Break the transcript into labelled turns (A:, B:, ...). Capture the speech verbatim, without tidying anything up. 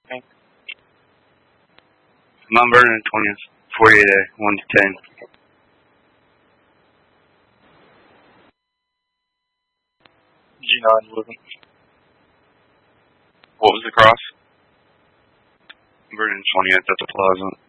A: Mount Vernon, twentieth, forty-eight A, one to ten.
B: G nine eleven.
A: What was the cross? Vernon, twentieth, at the plaza.